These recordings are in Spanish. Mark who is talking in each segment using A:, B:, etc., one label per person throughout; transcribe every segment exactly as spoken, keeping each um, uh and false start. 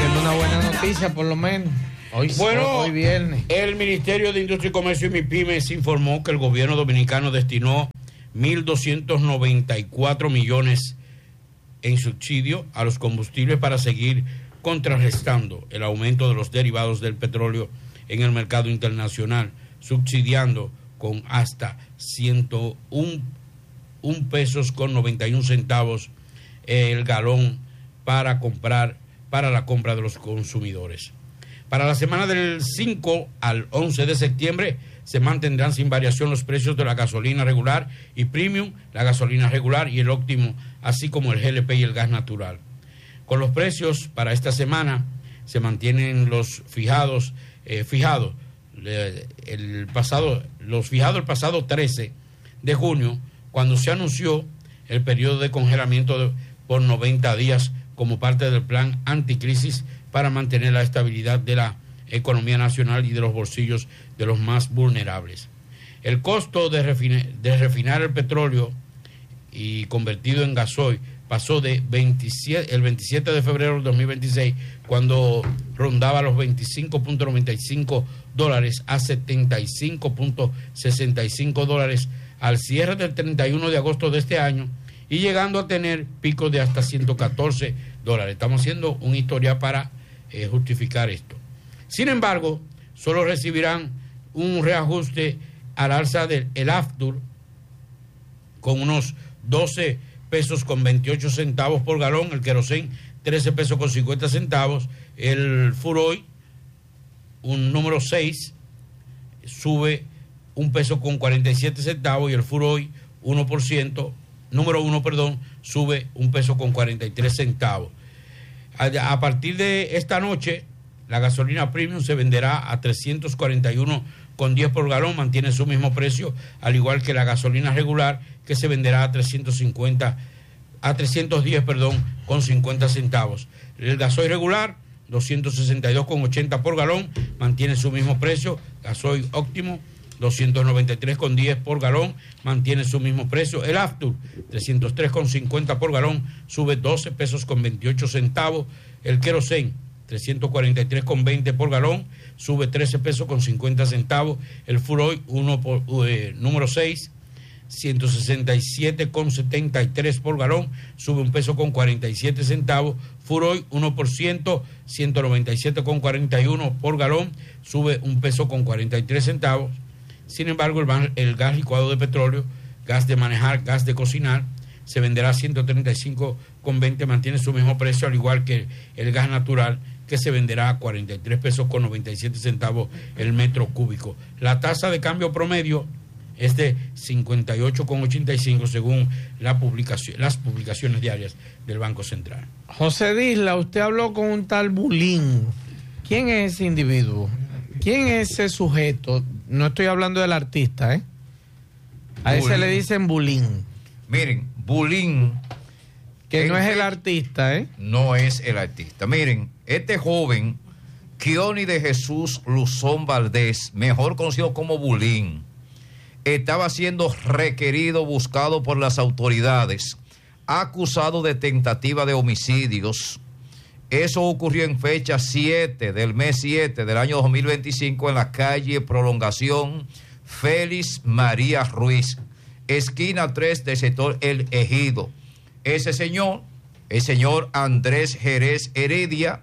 A: Bueno, una buena noticia por lo menos. Hoy,
B: bueno,
A: hoy viernes.
B: El Ministerio de Industria y Comercio y MIPYMES informó que el gobierno dominicano destinó mil doscientos noventa y cuatro millones en subsidio a los combustibles para seguir contrarrestando el aumento de los derivados del petróleo en el mercado internacional, subsidiando con hasta ciento uno pesos con noventa y uno centavos el galón para comprar para la compra de los consumidores. Para la semana del cinco al once de septiembre se mantendrán sin variación los precios de la gasolina regular y premium, la gasolina regular y el óptimo, así como el G L P y el gas natural. Con los precios para esta semana se mantienen los fijados, eh, fijados el pasado, los fijados el pasado trece de junio, cuando se anunció el periodo de congelamiento de, por noventa días como parte del plan anticrisis para mantener la estabilidad de la economía nacional y de los bolsillos de los más vulnerables. El costo de, refine, de refinar el petróleo y convertido en gasoil pasó de veintisiete, el veintisiete de febrero del dos mil veintiséis, cuando rondaba los veinticinco punto noventa y cinco dólares, a setenta y cinco punto sesenta y cinco dólares al cierre del treinta y uno de agosto de este año, y llegando a tener picos de hasta ciento catorce dólares. Estamos haciendo un historial para eh, justificar esto. Sin embargo, solo recibirán un reajuste al alza del el Aftur con unos doce pesos con veintiocho centavos por galón, el querosén trece pesos con cincuenta centavos, el Furoy, un número seis, sube un peso con cuarenta y siete centavos, y el Furoy uno por ciento, número uno, perdón, sube un peso con cuarenta y tres centavos. A, a partir de esta noche, la gasolina premium se venderá a trescientos cuarenta y uno con diez por galón, mantiene su mismo precio, al igual que la gasolina regular, que se venderá a trescientos cincuenta, a trescientos diez, perdón, con cincuenta centavos. El gasoil regular, doscientos sesenta y dos con ochenta por galón, mantiene su mismo precio. Gasoil óptimo, doscientos noventa y tres con diez por galón, mantiene su mismo precio. El Aftur, trescientos tres con cincuenta por galón, sube doce pesos con veintiocho centavos. El querosén, trescientos cuarenta y tres con veinte por galón, sube trece pesos con cincuenta centavos. El Furoy uno por, eh, número seis, ciento sesenta y siete con setenta y tres por galón, sube un peso con cuarenta y siete centavos. Furoy uno por ciento, ciento noventa y siete con cuarenta y uno por galón, sube un peso con cuarenta y tres centavos. Sin embargo, el, el gas licuado de petróleo, gas de manejar, gas de cocinar, se venderá a ciento treinta y cinco con veinte, mantiene su mismo precio, al igual que el gas natural, que se venderá a cuarenta y tres pesos con noventa y siete centavos el metro cúbico. La tasa de cambio promedio es de cincuenta y ocho con ochenta y cinco según la publicación, las publicaciones diarias del Banco Central.
A: José Disla, usted habló con un tal Bulín. ¿Quién es ese individuo? ¿Quién es ese sujeto? No estoy hablando del artista, ¿eh? A Bulín. Ese le dicen Bulín.
C: Miren, Bulín...
A: Que no es el artista, ¿eh?
C: No es el artista. Miren, este joven, Kioni de Jesús Luzón Valdés, mejor conocido como Bulín, estaba siendo requerido, buscado por las autoridades, acusado de tentativa de homicidios. Eso ocurrió en fecha siete del mes siete del año dos mil veinticinco en la calle Prolongación Félix María Ruiz, esquina tres del sector El Ejido. Ese señor, el señor Andrés Jerez Heredia,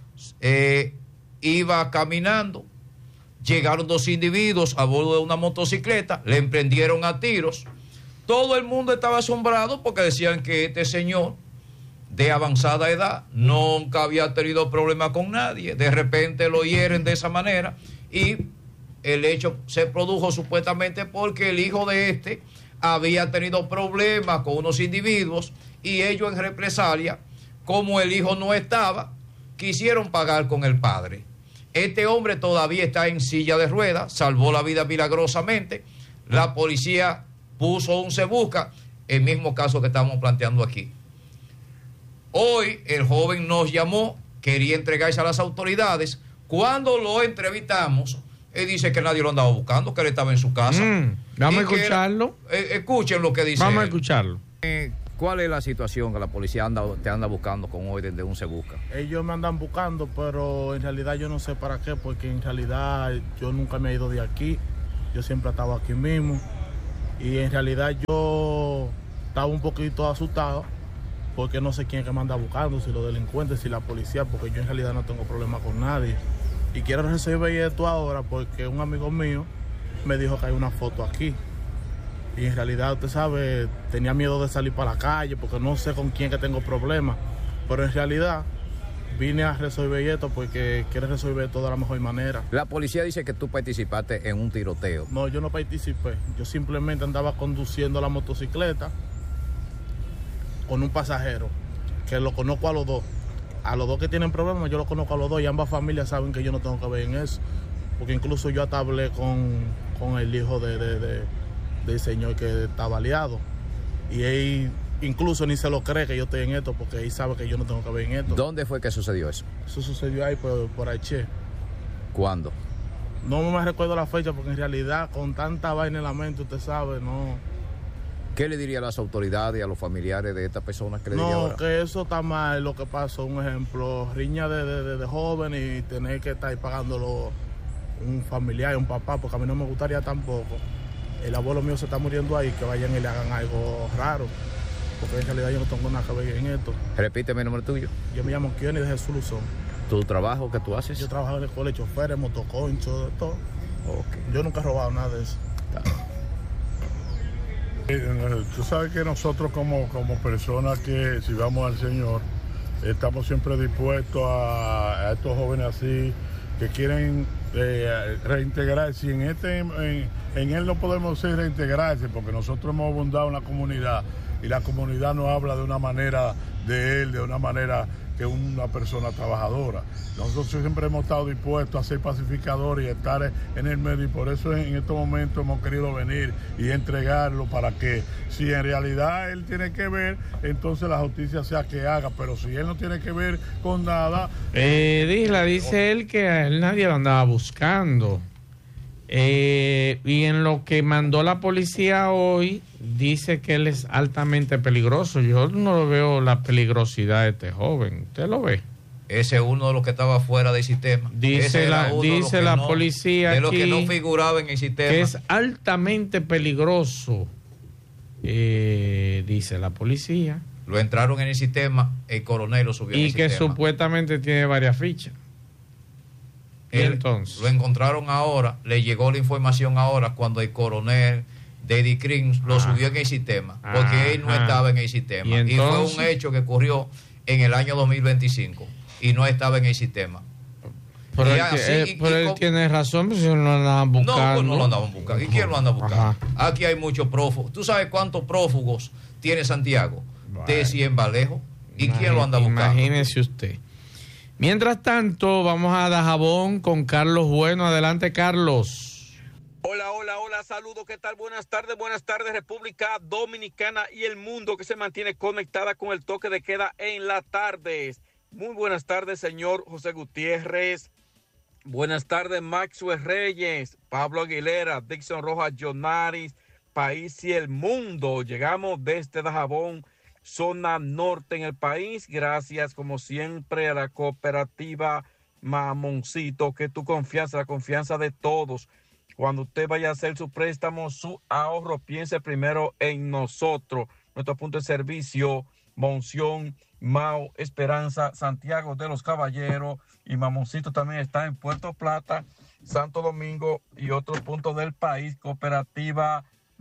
C: eh, iba caminando. Llegaron dos individuos a bordo de una motocicleta, le emprendieron a tiros. Todo el mundo estaba asombrado porque decían que este señor, de avanzada edad, nunca había tenido problema con nadie. De repente lo hieren de esa manera, y el hecho se produjo supuestamente porque el hijo de este había tenido problemas con unos individuos, y ellos en represalia, como el hijo no estaba, quisieron pagar con el padre. Este hombre todavía está en silla de ruedas, salvó la vida milagrosamente. La policía puso un se busca, el mismo caso que estamos planteando aquí. Hoy el joven nos llamó, quería entregarse a las autoridades. Cuando lo entrevistamos, él dice que nadie lo andaba buscando, que él estaba en su casa.
A: Mm, vamos a escucharlo.
C: Él, eh, escuchen lo que dice.
A: Vamos
C: él.
A: a escucharlo.
D: Eh,
C: ¿Cuál es la situación que la policía anda, te anda buscando con orden de un se busca?
D: Ellos me andan buscando, pero en realidad yo no sé para qué, porque en realidad yo nunca me he ido de aquí. Yo siempre he estado aquí mismo. Y en realidad yo estaba un poquito asustado, porque no sé quién es que me anda buscando, si los delincuentes, si la policía, porque yo en realidad no tengo problema con nadie. Y quiero resolver esto ahora porque un amigo mío me dijo que hay una foto aquí. Y en realidad, usted sabe, tenía miedo de salir para la calle porque no sé con quién que tengo problemas. Pero en realidad vine a resolver esto porque quiero resolver todo de la mejor manera.
C: La policía dice que tú participaste en un tiroteo.
D: No, yo no participé. Yo simplemente andaba conduciendo la motocicleta con un pasajero, que lo conozco a los dos. A los dos que tienen problemas, yo los conozco a los dos y ambas familias saben que yo no tengo que ver en eso. Porque incluso yo hasta hablé con, con el hijo de... de, de del señor que está baleado, y él incluso ni se lo cree que yo estoy en esto, porque él sabe que yo no tengo que ver en esto.
C: ¿Dónde fue que sucedió eso?
D: Eso sucedió ahí por, por Aiché.
C: ¿Cuándo?
D: No me recuerdo la fecha, porque en realidad con tanta vaina en la mente, usted sabe, no.
C: ¿Qué le diría a las autoridades y a los familiares de estas personas que le diría ahora?
D: No, que eso está mal, lo que pasó, un ejemplo, riña de, de, de, de joven y tener que estar pagándolo un familiar, un papá, porque a mí no me gustaría tampoco. El abuelo mío se está muriendo ahí, que vayan y le hagan algo raro, porque en realidad yo no tengo nada que ver en esto.
C: Repíteme el nombre tuyo.
D: Yo me llamo Kioni de Jesús Luzón.
C: ¿Tu trabajo que tú haces?
D: Yo trabajo en la escuela de choferes, motoconcho, de todo.
C: Okay.
D: Yo nunca he robado nada de eso.
E: Tú sabes que nosotros como, como personas que si vamos al Señor, estamos siempre dispuestos a, a estos jóvenes así, que quieren eh, reintegrarse. En, este, en, en él no podemos decir reintegrarse, porque nosotros hemos abundado en la comunidad y la comunidad nos habla de una manera de él, de una manera que una persona trabajadora. Nosotros siempre hemos estado dispuestos a ser pacificadores y estar en el medio, y por eso en estos momentos hemos querido venir y entregarlo para que, si en realidad él tiene que ver, entonces la justicia sea que haga, pero si él no tiene que ver con nada...
A: Eh, Disla, dice él que a él nadie lo andaba buscando. Eh, y en lo que mandó la policía hoy, dice que él es altamente peligroso. Yo no veo la peligrosidad de este joven. ¿Usted lo ve?
C: Ese es uno de los que estaba fuera del sistema.
A: Dice la, dice la
C: no,
A: policía
C: de los
A: aquí
C: que no figuraba en el sistema,
A: que es altamente peligroso. Eh, dice la policía.
C: Lo entraron en el sistema, el coronel lo subió
A: y
C: en el
A: que
C: sistema.
A: Supuestamente tiene varias fichas. Y
C: Él,
A: entonces
C: lo encontraron ahora, le llegó la información ahora cuando el coronel Daddy Crins lo
A: Ajá.
C: subió en el sistema, porque
A: Ajá.
C: él no estaba en el sistema.
A: ¿Y,
C: y fue
A: entonces?
C: un hecho que ocurrió en el año dos mil veinticinco y no estaba en el sistema.
A: Pero,
C: Y
A: él,
C: así,
A: él-
C: y-
A: pero
C: y
A: él
C: con-
A: tiene razón, pues si no lo andaban
C: No,
A: buscando.
C: pues no lo andaban buscando. ¿Y quién lo anda buscando?
A: Ajá.
C: Aquí hay muchos prófugos. ¿Tú sabes cuántos prófugos tiene Santiago?
A: Bueno.
C: De Cienvalejo. ¿Y quién lo anda buscando?
A: Imagínese usted. Mientras tanto, vamos a Dajabón con Carlos Bueno. Adelante, Carlos.
F: Hola, hola, hola, saludos, ¿qué tal? Buenas tardes, buenas tardes, República Dominicana y el mundo que se mantiene conectada con el toque de queda en las tardes. Muy buenas tardes, señor José Gutiérrez. Buenas tardes, Maxwell Reyes, Pablo Aguilera, Dixon Rojas, Jonaris, País y el mundo. Llegamos desde Dajabón, zona norte en el país. Gracias, como siempre, a la cooperativa Mamoncito, que tu confianza, la confianza de todos. Cuando usted vaya a hacer su préstamo, su ahorro, piense primero en nosotros. Nuestro punto de servicio, Monción, Mao, Esperanza, Santiago de los Caballeros y Mamoncito también está en Puerto Plata, Santo Domingo y otros puntos del país. Cooperativa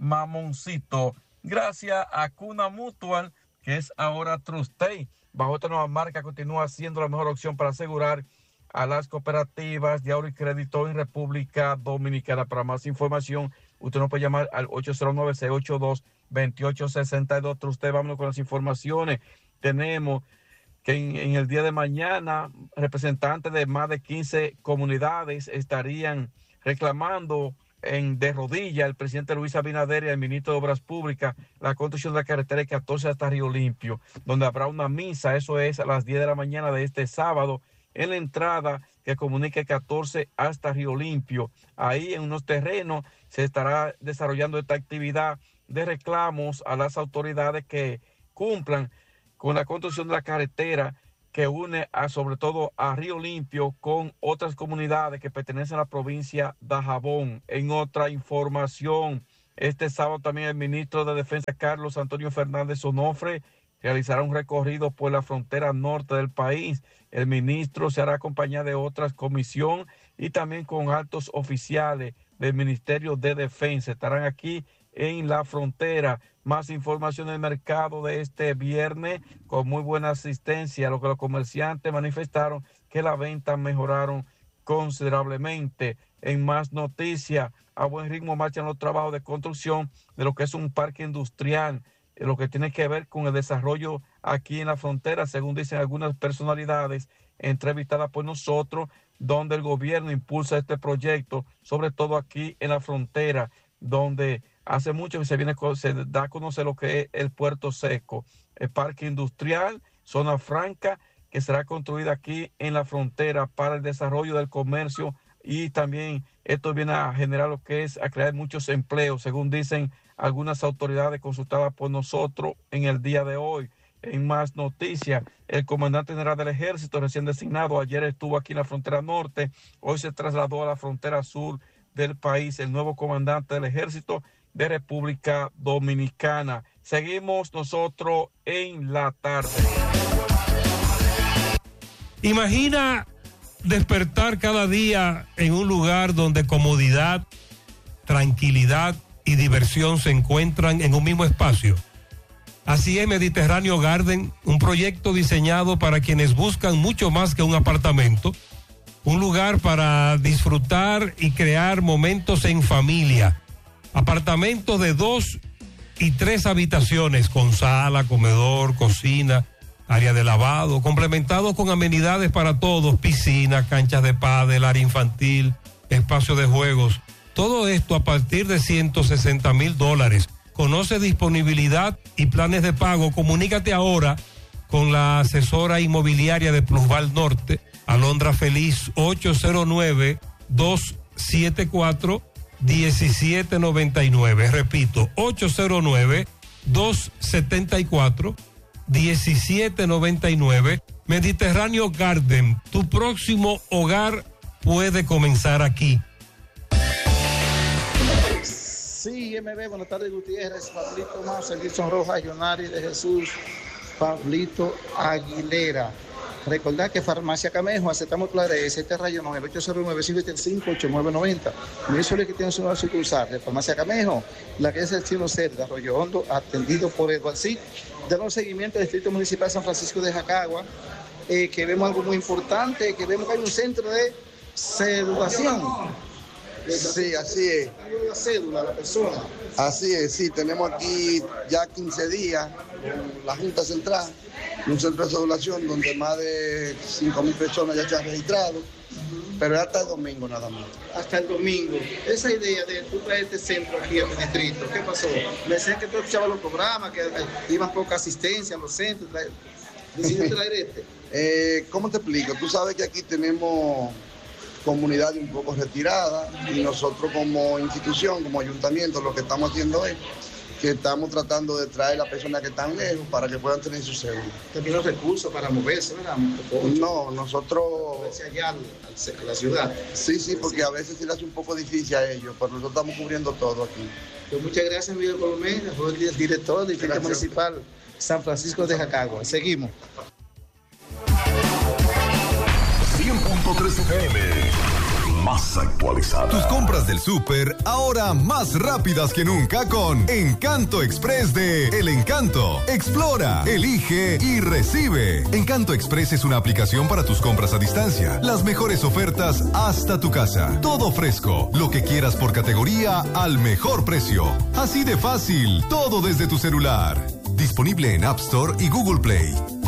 F: Mamoncito. Gracias a Cuna Mutual, que es ahora Trustay. Bajo esta nueva marca continúa siendo la mejor opción para asegurar a las cooperativas de ahorro y crédito en República Dominicana. Para más información, usted nos puede llamar al ocho cero nueve, seis ocho dos, dos ocho seis dos. Usted, vámonos con las informaciones. Tenemos que en, en el día de mañana, representantes de más de quince comunidades estarían reclamando en de rodillas al presidente Luis Abinader y al ministro de Obras Públicas la construcción de la carretera catorce hasta Río Limpio, donde habrá una misa. Eso es a las diez de la mañana de este sábado, en la entrada que comunica catorce hasta Río Limpio. Ahí en unos terrenos se estará desarrollando esta actividad de reclamos a las autoridades que cumplan con la construcción de la carretera que une a, sobre todo a Río Limpio con otras comunidades que pertenecen a la provincia de Dajabón. En otra información, este sábado también el ministro de Defensa Carlos Antonio Fernández Onofre realizará un recorrido por la frontera norte del país. El ministro se hará acompañado de otras comisiones y también con altos oficiales del Ministerio de Defensa. Estarán aquí en la frontera. Más información del mercado de este viernes con muy buena asistencia. Lo que los comerciantes manifestaron que las ventas mejoraron considerablemente. En más noticias, a buen ritmo marchan los trabajos de construcción de lo que es un parque industrial, lo que tiene que ver con el desarrollo aquí en la frontera, según dicen algunas personalidades entrevistadas por nosotros, donde el gobierno impulsa este proyecto, sobre todo aquí en la frontera, donde hace mucho que se viene se da a conocer lo que es el Puerto Seco, el parque industrial, zona franca, que será construida aquí en la frontera para el desarrollo del comercio, y también esto viene a generar lo que es a crear muchos empleos, según dicen algunas autoridades consultadas por nosotros en el día de hoy. En más noticias, el comandante general del ejército recién designado ayer estuvo aquí en la frontera norte, hoy se trasladó a la frontera sur del país, el nuevo comandante del ejército de República Dominicana. Seguimos nosotros en la tarde.
G: Imagina despertar cada día en un lugar donde comodidad, tranquilidad y diversión se encuentran en un mismo espacio. Así es Mediterráneo Garden, un proyecto diseñado para quienes buscan mucho más que un apartamento, un lugar para disfrutar y crear momentos en familia. Apartamentos de dos y tres habitaciones con sala, comedor, cocina, área de lavado, complementados con amenidades para todos, piscina, canchas de pádel, área infantil, espacio de juegos. Todo esto a partir de ciento sesenta mil dólares. Conoce disponibilidad y planes de pago. Comunícate ahora con la asesora inmobiliaria de Plusval Norte, Alondra Feliz, ocho cero nueve, dos siete cuatro, uno siete nueve nueve. Repito, ocho cero nueve, dos siete cuatro, uno siete nueve nueve. Mediterráneo Garden, tu próximo hogar puede comenzar aquí.
H: Sí, M B, buenas tardes, Gutiérrez, Pablito Más, Elison Rojas, Yonari de Jesús, Pablito Aguilera. Recordar que Farmacia Camejo, aceptamos Clarez, este rayo nueve ocho cero nueve, cinco siete cinco, ocho nueve nueve cero. Me suele que tiene su nueva sucursal de Farmacia Camejo, la que es el Chino Cerda, Arroyo Hondo, atendido por Eduardo C. Damos seguimiento al Distrito Municipal de San Francisco de Jacagua, eh, que vemos algo muy importante, que vemos que hay un centro de cedulación.
I: Sí, así es.
H: La cédula, la persona.
I: Así es, sí, tenemos aquí ya quince días con la Junta Central, un centro de cedulación donde más de cinco mil personas ya se han registrado, pero hasta el domingo nada más.
H: Hasta el domingo. Esa idea de tú traer este centro aquí a mi distrito, ¿qué pasó? Me decían que tú escuchabas los programas, que iban poca asistencia a los centros. ¿Decidiste traer este?
I: eh, ¿Cómo te explico? Tú sabes que aquí tenemos comunidad un poco retirada y nosotros como institución, como ayuntamiento, lo que estamos haciendo es que estamos tratando de traer a las personas que están lejos para que puedan tener su cédula.
H: También los recursos para moverse, ¿verdad?
I: No, nosotros...
H: Moverse allá a la ciudad.
I: Sí, sí, porque a veces se le hace un poco difícil a ellos, pero nosotros estamos cubriendo todo aquí.
H: Pues muchas gracias, Miguel Colomé, el director del Distrito Municipal San Francisco de Jacagua. Seguimos.
J: cien punto tres F M, más actualizada.
K: Tus compras del súper ahora más rápidas que nunca con Encanto Express de El Encanto. Explora, elige y recibe. Encanto Express es una aplicación para tus compras a distancia. Las mejores ofertas hasta tu casa. Todo fresco, lo que quieras por categoría al mejor precio. Así de fácil, todo desde tu celular. Disponible en App Store y Google Play.